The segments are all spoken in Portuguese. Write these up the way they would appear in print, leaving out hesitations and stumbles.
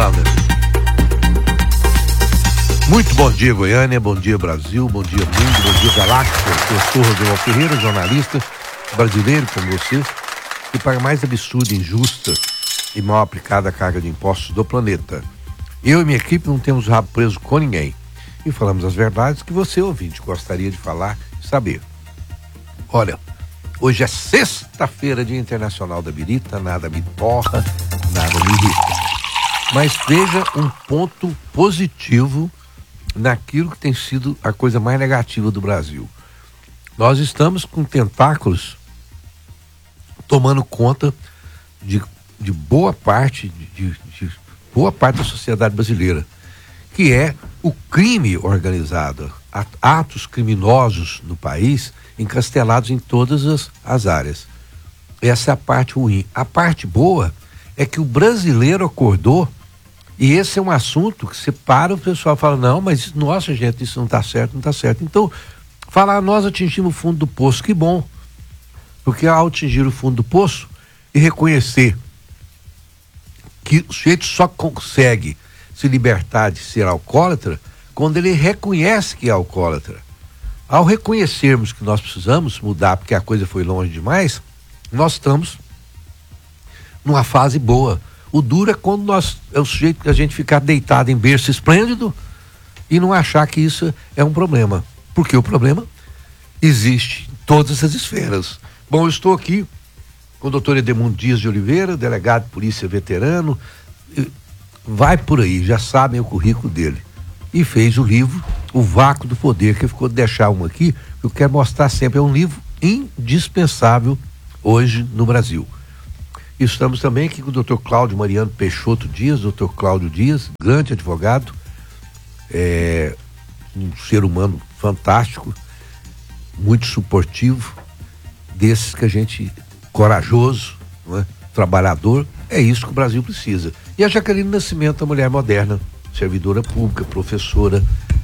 Wander. Muito bom dia, Goiânia, bom dia, Brasil, bom dia, mundo, bom dia, galáxia. Eu sou Rosemval Ferreira, jornalista brasileiro como você, que paga mais absurda, injusta e mal aplicada a carga de impostos do planeta. Eu e minha equipe não temos rabo preso com ninguém e falamos as verdades que você, ouvinte, gostaria de falar e saber. Olha, hoje é sexta-feira, Dia Internacional da Birita, nada me porra, nada me irrita. Mas veja um ponto positivo naquilo que tem sido a coisa mais negativa do Brasil. Nós estamos com tentáculos tomando conta de boa parte boa parte da sociedade brasileira, que é o crime organizado, atos criminosos no país encastelados em todas as áreas. Essa é a parte ruim. A parte boa é que o brasileiro acordou, e esse é um assunto que você para, o pessoal fala, não, mas nossa gente, isso não está certo, não está certo. Então, falar, nós atingimos o fundo do poço, que bom, porque ao atingir o fundo do poço e reconhecer que o sujeito só consegue se libertar de ser alcoólatra quando ele reconhece que é alcoólatra. Ao reconhecermos que nós precisamos mudar porque a coisa foi longe demais, nós estamos numa fase boa. O duro é quando é o sujeito que a gente ficar deitado em berço esplêndido e não achar que isso é um problema. Porque o problema existe em todas as esferas. Bom, eu estou aqui com o doutor Edemundo Dias de Oliveira, delegado de polícia veterano. Vai por aí, já sabem o currículo dele. E fez o livro O Vácuo do Poder, que ficou de deixar um aqui, que eu quero mostrar sempre. É um livro indispensável hoje no Brasil. Estamos também aqui com o doutor Cláudio Mariano Peixoto Dias, doutor Cláudio Dias, grande advogado, um ser humano fantástico, muito suportivo, desses que a gente, corajoso, não é? Trabalhador, é isso que o Brasil precisa. E a Jaqueline Nascimento, a mulher moderna, servidora pública, professora,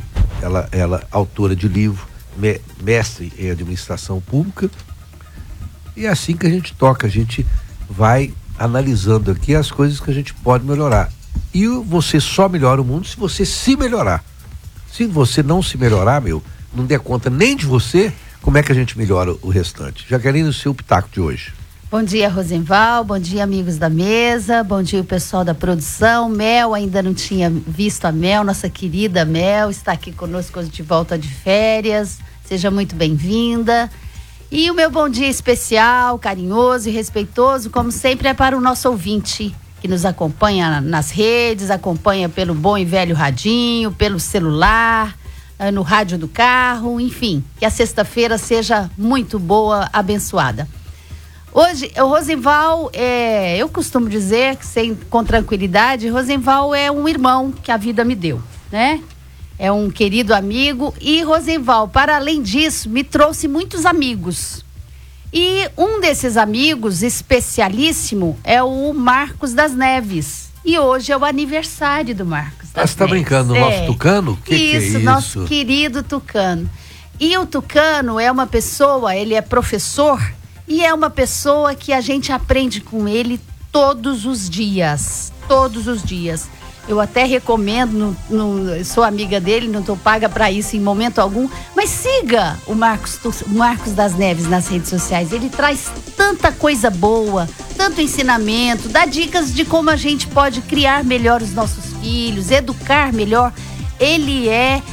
ela autora de livro, mestre em administração pública, e é assim que a gente toca, a gente vai analisando aqui as coisas que a gente pode melhorar. E você só melhora o mundo se você se melhorar. Se você não se melhorar, não der conta nem de você, como é que a gente melhora o restante? Jaqueline, o seu pitaco de hoje. Bom dia, Rosemval, bom dia, amigos da mesa, bom dia o pessoal da produção. Mel, ainda não tinha visto a Mel, nossa querida Mel, está aqui conosco de volta de férias, seja muito bem-vinda. E o meu bom dia especial, carinhoso e respeitoso, como sempre, é para o nosso ouvinte, que nos acompanha nas redes, acompanha pelo bom e velho radinho, pelo celular, no rádio do carro, enfim, que a sexta-feira seja muito boa, abençoada. Hoje, o Rosemval, eu costumo dizer, com tranquilidade, Rosemval é um irmão que a vida me deu, né? É um querido amigo e Rosemval, para além disso, me trouxe muitos amigos. E um desses amigos, especialíssimo, é o Marcos das Neves. E hoje é o aniversário do Marcos das Neves. Você está brincando, nosso Tucano? Que é isso? Nosso querido Tucano. E o Tucano é uma pessoa, ele é professor e é uma pessoa que a gente aprende com ele todos os dias. Todos os dias. Eu até recomendo, sou amiga dele, não estou paga para isso em momento algum, mas siga o Marcos das Neves nas redes sociais. Ele traz tanta coisa boa, tanto ensinamento, dá dicas de como a gente pode criar melhor os nossos filhos, educar melhor. Ele é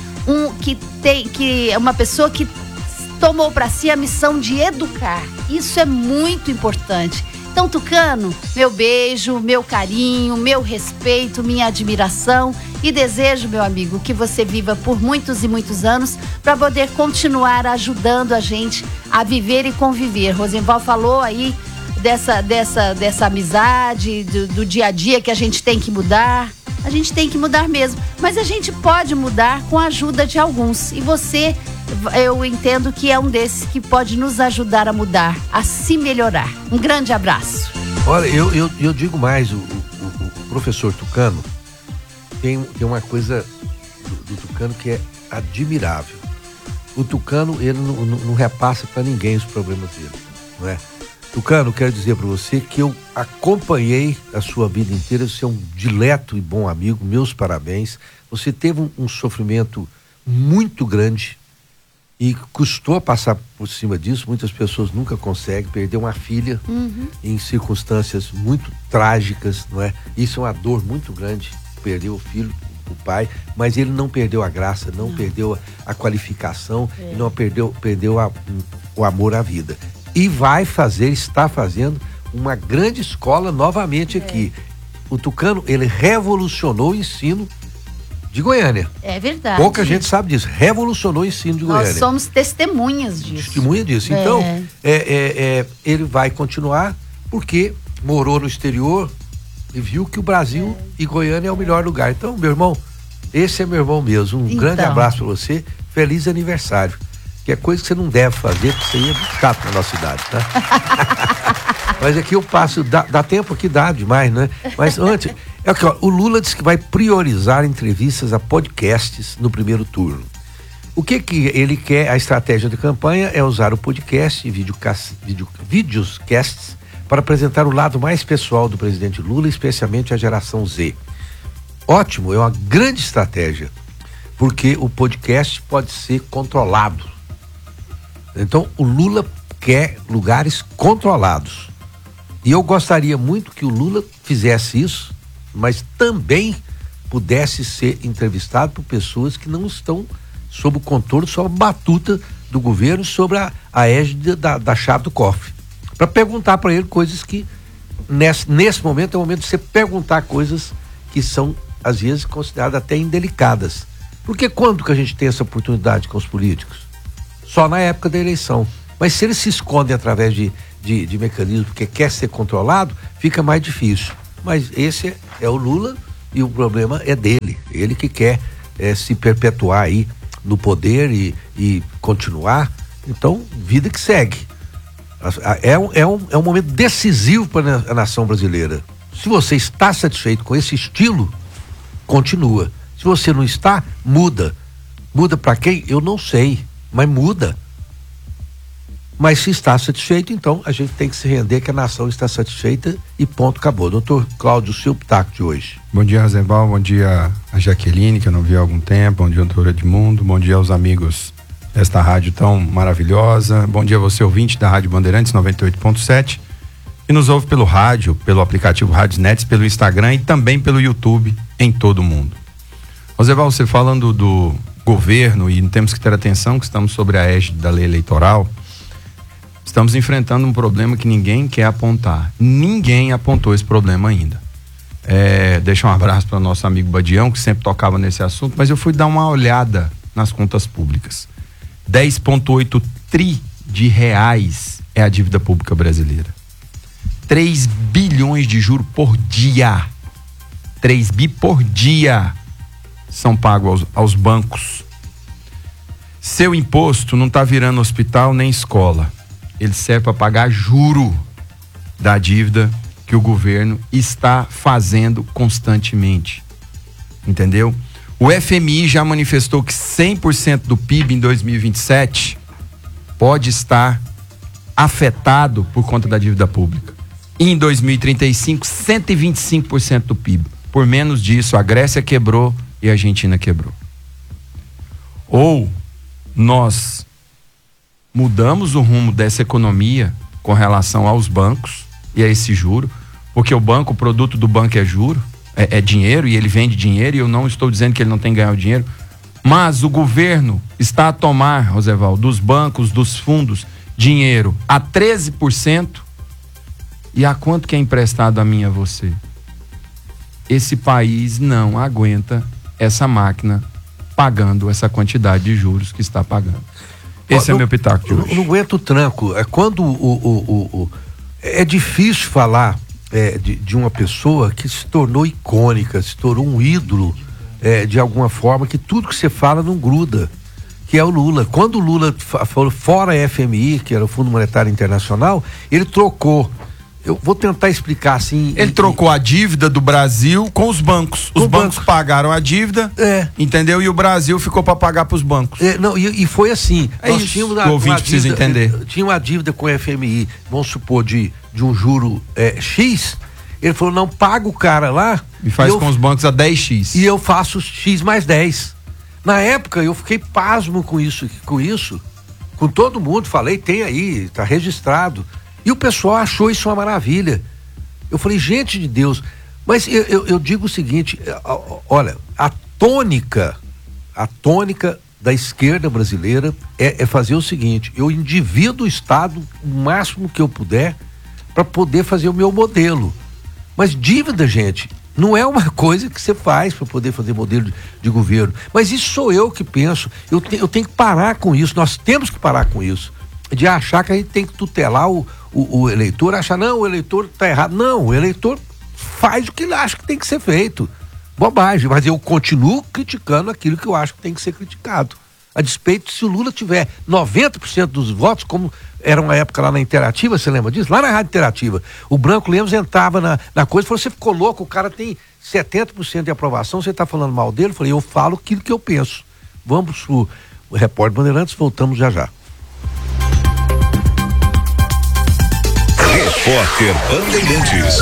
uma pessoa que tomou para si a missão de educar. Isso é muito importante. Então, Tucano, meu beijo, meu carinho, meu respeito, minha admiração e desejo, meu amigo, que você viva por muitos e muitos anos para poder continuar ajudando a gente a viver e conviver. Rosemval falou aí dessa amizade, do dia a dia que a gente tem que mudar. A gente tem que mudar mesmo, mas a gente pode mudar com a ajuda de alguns. E você, eu entendo que é um desses que pode nos ajudar a mudar, a se melhorar. Um grande abraço. Olha, eu digo mais, o professor Tucano tem uma coisa do Tucano que é admirável. O Tucano, ele não repassa para ninguém os problemas dele, não é? Tucano, quero dizer para você que eu acompanhei a sua vida inteira, você é um dileto e bom amigo, meus parabéns. Você teve um sofrimento muito grande e custou passar por cima disso, muitas pessoas nunca conseguem, perder uma filha em circunstâncias muito trágicas, não é? Isso é uma dor muito grande, perder o filho, o pai, mas ele não perdeu a graça, não perdeu a qualificação, e não perdeu o amor à vida. E está fazendo uma grande escola novamente aqui. O Tucano, ele revolucionou o ensino de Goiânia. É verdade. Pouca gente sabe disso. Revolucionou o ensino de Goiânia. Nós somos testemunhas disso. Testemunha disso. Então, ele vai continuar porque morou no exterior e viu que o Brasil e Goiânia é o melhor lugar. Então, meu irmão, esse é meu irmão mesmo. Um grande abraço para você. Feliz aniversário. Que é coisa que você não deve fazer, porque isso aí é muito chato na nossa cidade, tá? Mas aqui eu passo, dá tempo que dá demais, né? Mas antes, aqui, ó, o Lula disse que vai priorizar entrevistas a podcasts no primeiro turno. O que ele quer, a estratégia de campanha é usar o podcast e videocasts para apresentar o lado mais pessoal do presidente Lula, especialmente a geração Z. Ótimo, é uma grande estratégia, porque o podcast pode ser controlado. Então, o Lula quer lugares controlados. E eu gostaria muito que o Lula fizesse isso, mas também pudesse ser entrevistado por pessoas que não estão sob o controle, sob a batuta do governo, sobre a égide da chave do cofre. Para perguntar para ele coisas que, nesse momento, é o momento de você perguntar coisas que são, às vezes, consideradas até indelicadas. Porque quando que a gente tem essa oportunidade com os políticos? Só na época da eleição. Mas se eles se escondem através de mecanismos porque quer ser controlado, fica mais difícil. Mas esse é o Lula e o problema é dele. Ele que quer se perpetuar aí no poder e continuar. Então, vida que segue. É um momento decisivo para a nação brasileira. Se você está satisfeito com esse estilo, continua. Se você não está, muda. Muda para quem? Eu não sei. Mas muda. Mas se está satisfeito, então a gente tem que se render que a nação está satisfeita e ponto, acabou. Doutor Cláudio, o seu pitaco de hoje. Bom dia, Rosenbaum, bom dia a Jaqueline, que eu não vi há algum tempo, bom dia, doutor Edmundo, bom dia aos amigos desta rádio tão maravilhosa, bom dia a você, ouvinte da Rádio Bandeirantes 98.7, e nos ouve pelo rádio, pelo aplicativo Rádios Nets, pelo Instagram e também pelo YouTube em todo o mundo. Rosenbaum, você falando do governo, e temos que ter atenção que estamos sobre a égide da lei eleitoral, estamos enfrentando um problema que ninguém quer apontar. Ninguém apontou esse problema ainda. Deixa um abraço para o nosso amigo Badião, que sempre tocava nesse assunto, mas eu fui dar uma olhada nas contas públicas. 10,8 tri de reais é a dívida pública brasileira. 3 bilhões de juros por dia. 3 bi por dia são pagos aos bancos. Seu imposto não está virando hospital nem escola. Ele serve para pagar juro da dívida que o governo está fazendo constantemente. Entendeu? O FMI já manifestou que 100% do PIB em 2027 pode estar afetado por conta da dívida pública. E em 2035, 125% do PIB. Por menos disso, a Grécia quebrou e a Argentina quebrou. Ou nós mudamos o rumo dessa economia com relação aos bancos e a esse juro, porque o produto do banco é juro, é dinheiro, e ele vende dinheiro, e eu não estou dizendo que ele não tem que ganhar o dinheiro, mas o governo está a tomar, Rosenbaum, dos bancos, dos fundos, dinheiro a 13%, e a quanto que é emprestado a mim e a você? Esse país não aguenta essa máquina pagando essa quantidade de juros que está pagando. Esse é meu pitaco de hoje. Não aguento o tranco. É quando é difícil falar de uma pessoa que se tornou icônica, se tornou um ídolo de alguma forma, que tudo que você fala não gruda, que é o Lula. Quando o Lula falou fora a FMI, que era o Fundo Monetário Internacional, ele trocou eu vou tentar explicar assim. Ele trocou a dívida do Brasil com os bancos. Os bancos pagaram a dívida, entendeu? E o Brasil ficou para pagar para os bancos. E foi assim. Nós tínhamos o ouvinte precisa entender. Tinha uma dívida com o FMI, vamos supor, de um juro X. Ele falou, não, paga o cara lá. E faz com os bancos a 10x. E eu faço X mais 10. Na época, eu fiquei pasmo com isso. Com todo mundo, falei, tem aí, tá registrado. E o pessoal achou isso uma maravilha. Eu falei, gente de Deus, mas eu digo o seguinte, olha, a tônica da esquerda brasileira é fazer o seguinte, eu endivido o Estado o máximo que eu puder para poder fazer o meu modelo. Mas dívida, gente, não é uma coisa que você faz para poder fazer modelo de governo. Mas isso sou eu que penso, eu tenho que parar com isso, nós temos que parar com isso. De achar que a gente tem que tutelar o eleitor, achar, não, o eleitor está errado. Não, o eleitor faz o que ele acha que tem que ser feito. Bobagem, mas eu continuo criticando aquilo que eu acho que tem que ser criticado. A despeito, se o Lula tiver 90% dos votos, como era uma época lá na Interativa, você lembra disso? Lá na Rádio Interativa, o Branco Lemos entrava na coisa e falou, você ficou louco, o cara tem 70% de aprovação, você está falando mal dele? Eu falei, eu falo aquilo que eu penso. Vamos pro Repórter Bandeirantes, voltamos já já. Repórter Bandeirantes.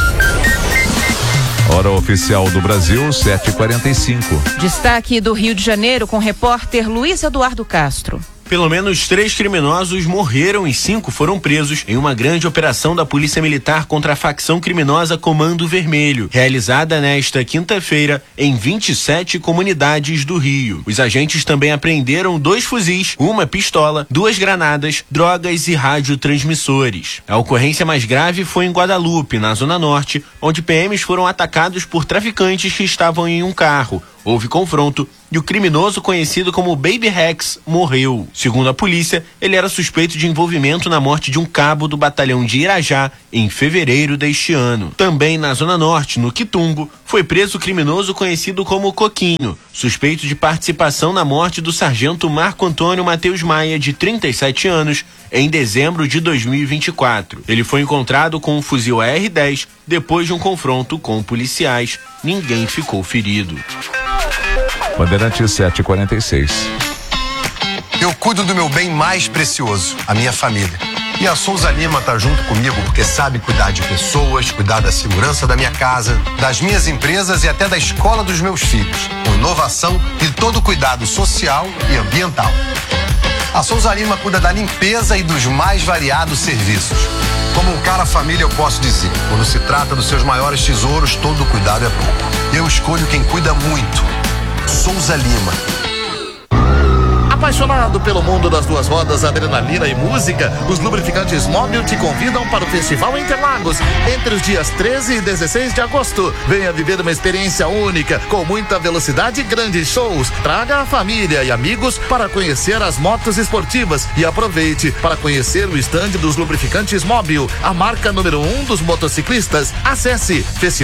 Hora oficial do Brasil, 7h45. Destaque do Rio de Janeiro com o repórter Luiz Eduardo Castro. Pelo menos 3 criminosos morreram e 5 foram presos em uma grande operação da Polícia Militar contra a facção criminosa Comando Vermelho, realizada nesta quinta-feira em 27 comunidades do Rio. Os agentes também apreenderam 2 fuzis, uma pistola, 2 granadas, drogas e radiotransmissores. A ocorrência mais grave foi em Guadalupe, na Zona Norte, onde PMs foram atacados por traficantes que estavam em um carro. Houve confronto e o criminoso conhecido como Baby Rex morreu. Segundo a polícia, ele era suspeito de envolvimento na morte de um cabo do batalhão de Irajá em fevereiro deste ano. Também na Zona Norte, no Quitumbo, foi preso o criminoso conhecido como Coquinho, suspeito de participação na morte do sargento Marco Antônio Matheus Maia, de 37 anos, em dezembro de 2024. Ele foi encontrado com um fuzil AR-10 depois de um confronto com policiais. Ninguém ficou ferido. Bandeirantes 7h46. Eu cuido do meu bem mais precioso, a minha família. E a Souza Lima tá junto comigo porque sabe cuidar de pessoas, cuidar da segurança da minha casa, das minhas empresas e até da escola dos meus filhos, com inovação e todo cuidado social e ambiental. A Souza Lima cuida da limpeza e dos mais variados serviços. Como um cara família, eu posso dizer, quando se trata dos seus maiores tesouros, todo cuidado é pouco. Eu escolho quem cuida muito. Souza Lima. Apaixonado pelo mundo das duas rodas, adrenalina e música, os lubrificantes Móbil te convidam para o Festival Interlagos entre os dias 13 e 16 de agosto. Venha viver uma experiência única, com muita velocidade e grandes shows. Traga a família e amigos para conhecer as motos esportivas e aproveite para conhecer o estande dos lubrificantes Móbil, a marca número 1 dos motociclistas. Acesse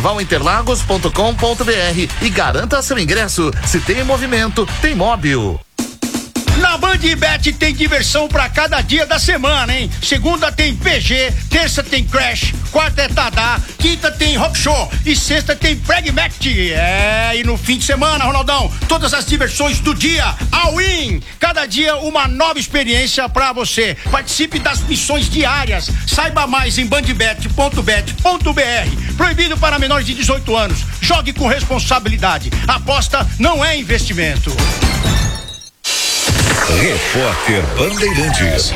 festivalinterlagos.com.br e garanta seu ingresso. Se tem movimento, tem Móbil. Na BandBet tem diversão pra cada dia da semana, hein? Segunda tem PG, terça tem Crash, quarta é Tadá, quinta tem Rock Show e sexta tem Pragmatic. E no fim de semana, Ronaldão, todas as diversões do dia, all-in. Cada dia uma nova experiência pra você. Participe das missões diárias. Saiba mais em bandbet.bet.br. Proibido para menores de 18 anos. Jogue com responsabilidade. Aposta não é investimento. Repórter Bandeirantes.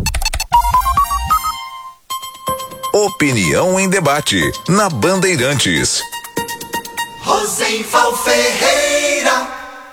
Opinião em debate na Bandeirantes. Rosenval Ferreira.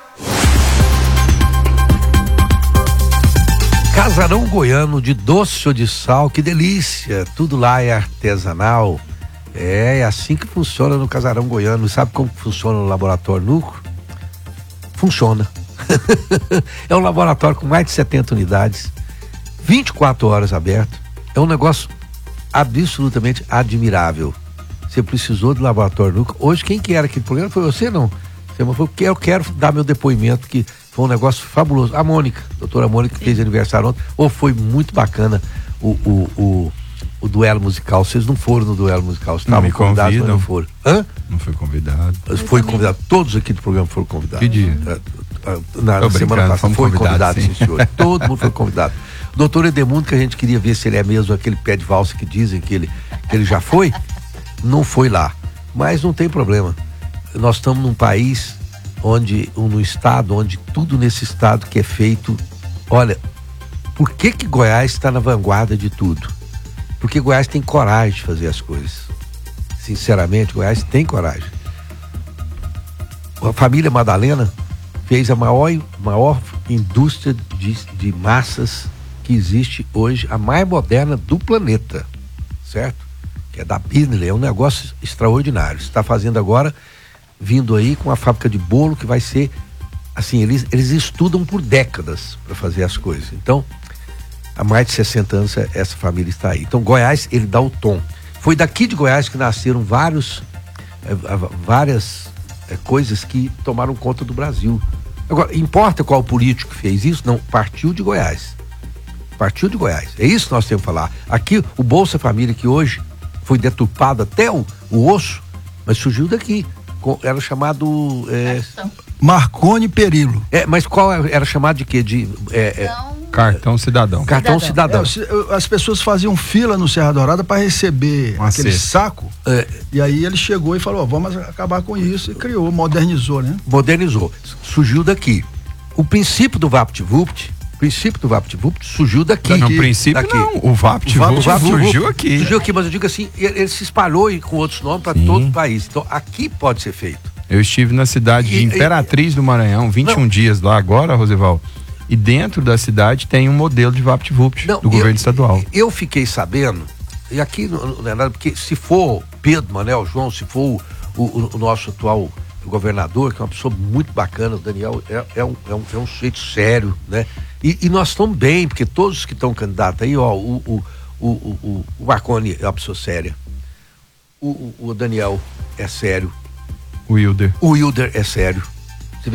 Casarão goiano de doce ou de sal, que delícia! Tudo lá é artesanal. É assim que funciona no Casarão goiano. Sabe como funciona no Laboratório Núcleo? Funciona. É um laboratório com mais de 70 unidades, 24 horas aberto. É um negócio absolutamente admirável. Você precisou do Laboratório Núcleo. Hoje, quem que era aquele programa? Foi você, não? Você falou que eu quero dar meu depoimento, que foi um negócio fabuloso. A Mônica, a doutora Mônica, que fez aniversário ontem. Foi muito bacana o o duelo musical. Vocês não foram no duelo musical, vocês estavam convidados, mas não foram. Hã? Não foi convidado. Foi convidado, todos aqui do programa foram convidados. Que dia? Na semana passada foi convidado, sim, senhor. Todo mundo foi convidado. O doutor Edemundo, que a gente queria ver se ele é mesmo aquele pé de valsa que dizem que ele já foi, não foi lá. Mas não tem problema. Nós estamos num país num estado onde tudo nesse estado que é feito. Olha, por que Goiás está na vanguarda de tudo? Porque Goiás tem coragem de fazer as coisas. Sinceramente, Goiás tem coragem. A família Madalena fez a maior indústria de massas que existe hoje, a mais moderna do planeta, certo? Que é da Binley, é um negócio extraordinário. Está fazendo agora, vindo aí com a fábrica de bolo que vai ser, assim, eles estudam por décadas para fazer as coisas. Então, há mais de 60 anos essa família está aí. Então, Goiás, ele dá o tom. Foi daqui de Goiás que nasceram várias coisas que tomaram conta do Brasil. Agora, importa qual político fez isso? Não, partiu de Goiás. Partiu de Goiás. É isso que nós temos que falar. Aqui, o Bolsa Família, que hoje foi deturpado até o osso, mas surgiu daqui. Era chamado... Marconi Perillo. Mas qual era chamado de quê? Cartão cidadão. Cartão cidadão. As pessoas faziam fila no Serra Dourada para receber aquele saco. E aí ele chegou e falou: vamos acabar com isso. E criou, modernizou, né? Modernizou. Surgiu daqui. O princípio do VaptVupt surgiu daqui. No princípio daqui. Não, o VaptVupt surgiu aqui. Surgiu aqui, mas eu digo assim, ele se espalhou com outros nomes para todo o país. Então aqui pode ser feito. Eu estive na cidade de Imperatriz do Maranhão, 21 dias lá agora, Rosival. E dentro da cidade tem um modelo de VaptVupt do governo estadual. Eu fiquei sabendo, e aqui não é nada, porque se for Pedro Manuel João, se for o nosso atual governador, que é uma pessoa muito bacana, o Daniel é um sujeito sério, né? E nós estamos bem, porque todos os que estão candidatos aí, ó, o Marconi é uma pessoa séria, o Daniel é sério, o Wilder é sério.